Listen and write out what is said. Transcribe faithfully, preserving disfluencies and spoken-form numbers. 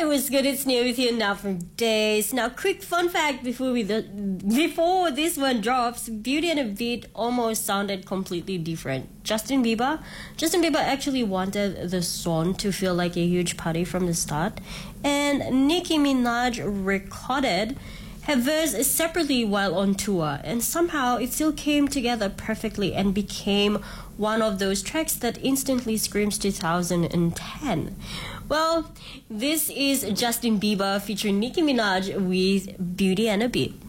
what's good? It's Nia with you now from Days. Now, quick fun fact before we the, before this one drops, Beauty and a Beat almost sounded completely different. Justin Bieber, Justin Bieber actually wanted the song to feel like a huge party from the start, and Nicki Minaj recorded her verse separately while on tour, and somehow it still came together perfectly and became one of those tracks that instantly screams two thousand ten. Well, this is Justin Bieber featuring Nicki Minaj with Beauty and a Beat.